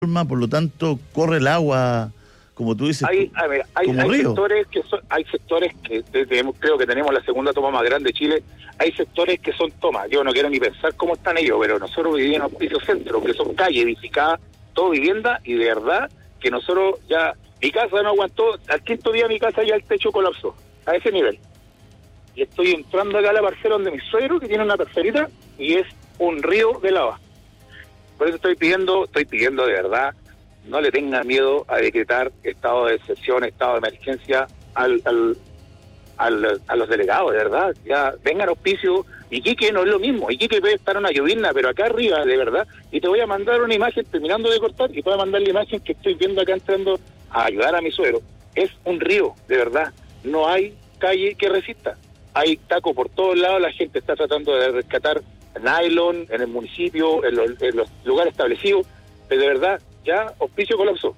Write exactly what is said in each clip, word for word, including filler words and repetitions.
forma, por lo tanto, corre el agua, como tú dices, hay, a ver, hay, como hay río. sectores que son, hay sectores que tenemos, creo que tenemos la segunda toma más grande de Chile. Hay sectores que son tomas. Yo no quiero ni pensar cómo están ellos, pero nosotros vivimos en Hospicio Centro, que son calles edificadas, todo vivienda, y de verdad que nosotros ya, mi casa no aguantó, al quinto día mi casa ya el techo colapsó, a ese nivel. Y estoy entrando acá a la parcela donde mi suegro, que tiene una parcelita, y es un río de lava. Por eso estoy pidiendo, estoy pidiendo de verdad, no le tengan miedo a decretar estado de excepción, estado de emergencia al, al, al, a los delegados, de verdad. Ya vengan auspicios. Iquique no es lo mismo, Iquique puede estar una llovizna, pero acá arriba, de verdad, y te voy a mandar una imagen terminando de cortar, y te voy a mandar la imagen que estoy viendo acá entrando a ayudar a mi suegro. Es un río, de verdad, no hay calle que resista. Hay taco por todos lados, la gente está tratando de rescatar nylon en el municipio, en los, en los lugares establecidos, pero de verdad, ya Hospicio colapsó.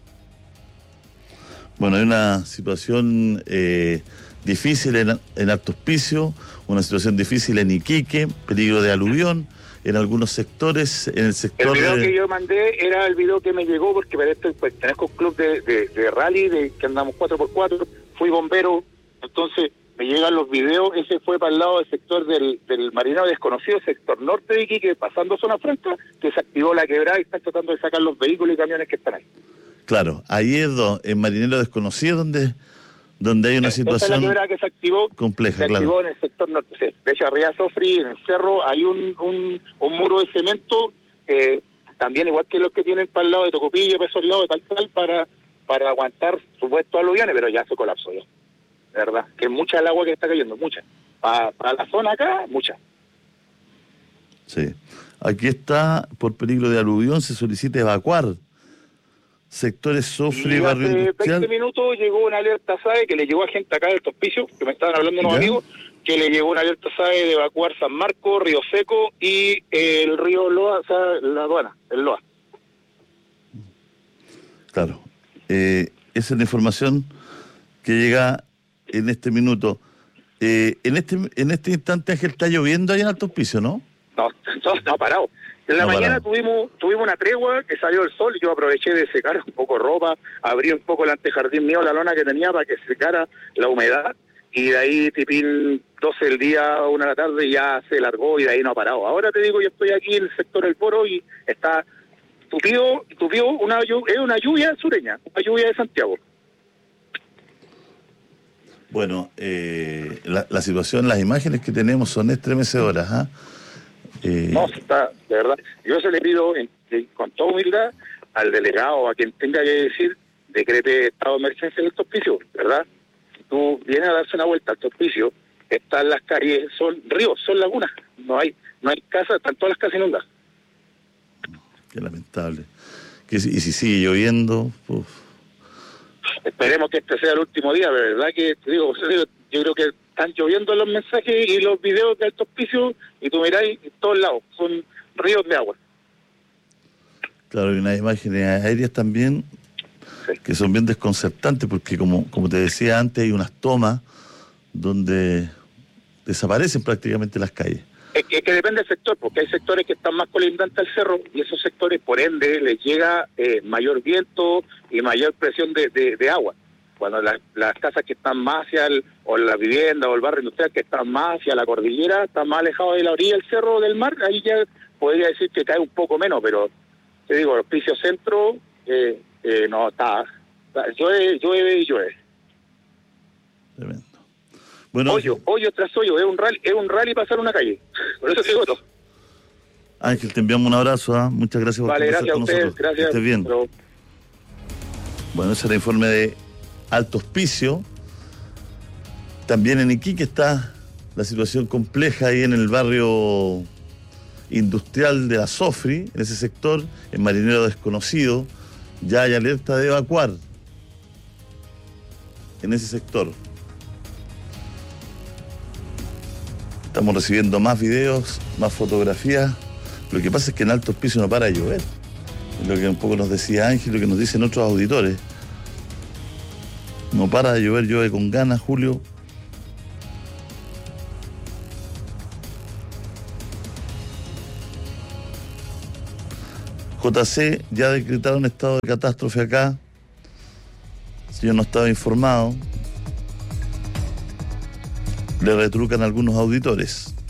Bueno, hay una situación eh, difícil en, en Alto Hospicio, una situación difícil en Iquique, peligro de aluvión en algunos sectores, en el sector... El video de... que yo mandé era el video que me llegó, porque para esto pertenezco a un club de, de, de rally, de que andamos cuatro por cuatro, fui bombero, entonces me llegan los videos. Ese fue para el lado del sector del, del Marinero Desconocido, sector norte de Iquique, pasando zona franca, que se activó la quebrada y están tratando de sacar los vehículos y camiones que están ahí. Claro, ahí es do, en Marinero Desconocido donde, donde hay una Esa situación es la quebrada que se activó, compleja, se claro. activó en el sector norte. Sí. De hecho, arriba de Sofri, en el cerro, hay un, un, un muro de cemento, eh, también igual que los que tienen para el lado de Tocopilla, para esos lados de tal tal, para, para aguantar supuestos aluviones, pero ya se colapsó ya. De verdad, que es mucha el agua que está cayendo, mucha. Para, para la zona acá, mucha. Sí. Aquí está, por peligro de aluvión, se solicita evacuar sectores Sofri, barrio hace industrial. veinte minutos llegó una alerta S A E que le llegó a gente acá del Hospicio, que me estaban hablando unos ¿Ya? amigos, que le llegó una alerta S A E de evacuar San Marcos, Río Seco y eh, el río Loa, o sea, la aduana, el Loa. Claro. Eh, esa es la información que llega en este minuto. Eh, en este en este instante, Ángel, está lloviendo ahí en Alto Hospicio, ¿no? No, no, no ha parado. En la No ha mañana parado. tuvimos tuvimos una tregua que salió el sol, y yo aproveché de secar un poco ropa, abrí un poco el antejardín mío, la lona que tenía, para que secara la humedad, y de ahí tipín doce del día, una de la tarde, ya se largó y de ahí no ha parado. Ahora te digo, yo estoy aquí en el sector del Poro y está tupido, tupido una, llu- es una lluvia sureña, una lluvia de Santiago. Bueno, eh, la, la situación, las imágenes que tenemos son estremecedoras, ¿ah? Eh, No, está, de verdad. Yo se le pido, en- en- con toda humildad, al delegado, a quien tenga que decir, decrete estado de emergencia en el Hospicio, ¿verdad? Si tú vienes a darse una vuelta al Hospicio, están las calles, son ríos, son lagunas, no hay no hay casas, están todas las casas inundadas. qué lamentable. Que, si- y si sigue lloviendo, uf. Esperemos que este sea el último día, pero de verdad que, te digo, José, digo, yo creo que están lloviendo los mensajes y los videos del Hospicio, y tú miráis en todos lados, son ríos de agua. Claro, y unas imágenes aéreas también Sí. que son bien desconcertantes, porque como, como te decía antes, hay unas tomas donde desaparecen prácticamente las calles. Es que, es que depende del sector, porque hay sectores que están más colindantes al cerro, y esos sectores, por ende, les llega eh, mayor viento y mayor presión de, de, de agua. Cuando la, las casas que están más hacia el, o la vivienda o el barrio industrial que están más hacia la cordillera, están más alejados de la orilla del cerro del mar, ahí ya podría decir que cae un poco menos, pero te digo, el Hospicio Centro eh, eh, no está, está, llueve, llueve y llueve. Tremendo. Bueno, Hoyo, hoyo tras hoyo, es un rally, es un rally pasar una calle. Por eso digo todo. Ángel, te enviamos un abrazo, ¿ah? Muchas gracias por Vale, conversar gracias a con ustedes, nosotros. Que gracias. estés bien. Pero... Bueno, ese era el informe de Alto Hospicio. También en Iquique está la situación compleja ahí en el barrio industrial de la Sofri, en ese sector, en Marinero Desconocido. Ya hay alerta de evacuar en ese sector. Estamos recibiendo más videos, más fotografías. Lo que pasa es que en Alto Hospicio no para de llover. Es lo que un poco nos decía Ángel, lo que nos dicen otros auditores. No para de llover, llueve con ganas, Julio. J C ya decretaron estado de catástrofe acá. Si yo no estaba informado, le retrucan algunos auditores.